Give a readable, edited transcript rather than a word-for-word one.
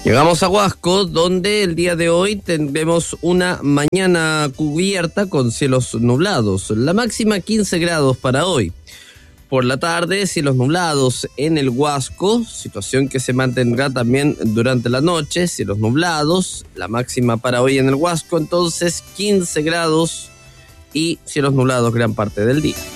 Llegamos a Huasco, donde el día de hoy tendremos una mañana cubierta con cielos nublados. La máxima 15 grados para hoy. Por la tarde, cielos nublados en el Huasco, situación que se mantendrá también durante la noche, cielos nublados. La máxima para hoy en el Huasco, entonces 15 grados y cielos nublados gran parte del día.